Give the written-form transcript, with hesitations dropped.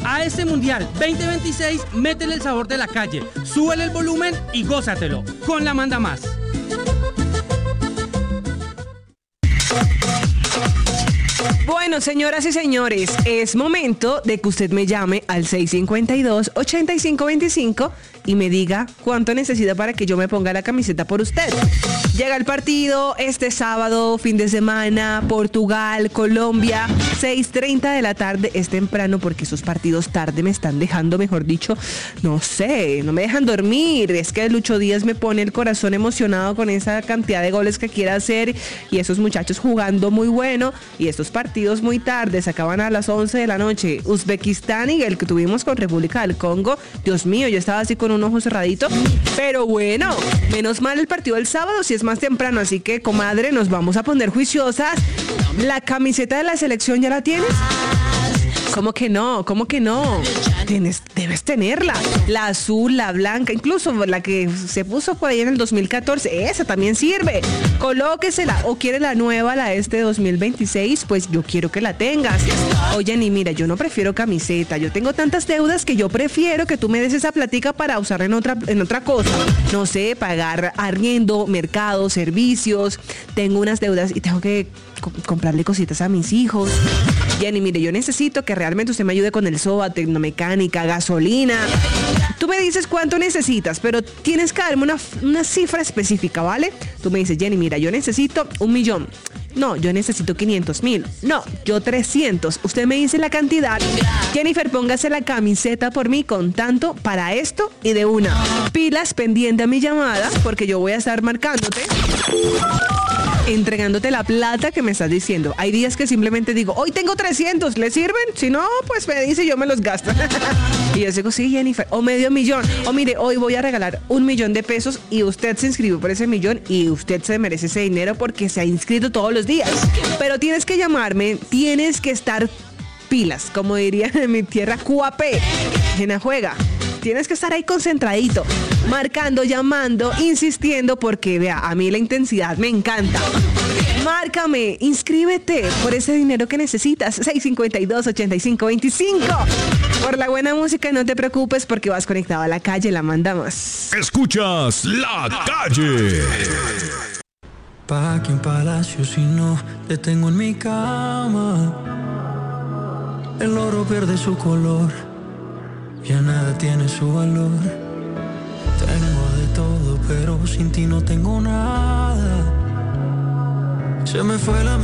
A este Mundial 2026, métele el sabor de la calle, súbele el volumen y gózatelo. Con la Manda Más. Bueno, señoras y señores, es momento de que usted me llame al 652-8525 y me diga cuánto necesita para que yo me ponga la camiseta por usted. Llega el partido este sábado, fin de semana, Portugal, Colombia, 6:30 de la tarde. Es temprano porque esos partidos tarde me están dejando, mejor dicho, no sé, no me dejan dormir. Es que Lucho Díaz me pone el corazón emocionado con esa cantidad de goles que quiere hacer y esos muchachos jugando muy bueno y estos partidos muy tarde, se acaban a las 11 de la noche. Uzbekistán y el que tuvimos con República del Congo, Dios mío, yo estaba así con un ojo cerradito, pero bueno, menos mal el partido del sábado si es más temprano, así que comadre, nos vamos a poner juiciosas. ¿La camiseta de la selección ya la tienes? ¿Cómo que no? ¿Cómo que no? Debes tenerla. La azul, la blanca, incluso la que se puso por ahí en el 2014. Esa también sirve. Colóquesela. O quiere la nueva, la 2026, pues yo quiero que la tengas. Oye, ni mira, yo no prefiero camiseta. Yo tengo tantas deudas que yo prefiero que tú me des esa platica para usarla en otra cosa. No sé, pagar arriendo, mercado, servicios. Tengo unas deudas y tengo que comprarle cositas a mis hijos. Jenny, mire, yo necesito que realmente usted me ayude con el SOA, tecnomecánica, gasolina. Tú me dices cuánto necesitas, pero tienes que darme una cifra específica, ¿vale? Tú me dices, Jenny, mira, yo necesito 1 millón. No, yo necesito 500,000. No, yo 300. Usted me dice la cantidad. Jennifer, póngase la camiseta por mí con tanto para esto y de una. Pilas pendiente a mi llamada porque yo voy a estar marcándote, entregándote la plata que me estás diciendo. Hay días que simplemente digo, hoy tengo 300, ¿le sirven? Si no, pues me dice y yo me los gasto. Y yo digo, sí, Jennifer, o medio millón. O mire, hoy voy a regalar 1 millón de pesos y usted se inscribió por ese millón y usted se merece ese dinero porque se ha inscrito todos los días. Pero tienes que llamarme, tienes que estar pilas, como dirían en mi tierra, QAP, en la juega. Tienes que estar ahí concentradito, marcando, llamando, insistiendo, porque vea, a mí la intensidad me encanta. Márcame, inscríbete por ese dinero que necesitas. 652-8525. Por la buena música, no te preocupes porque vas conectado a la calle, la Manda Más. Escuchas La Calle. ¿Pa' qué un palacio si no te tengo en mi cama? El oro pierde su color, ya nada tiene su valor. Tengo de todo, pero sin ti no tengo nada. Se me fue la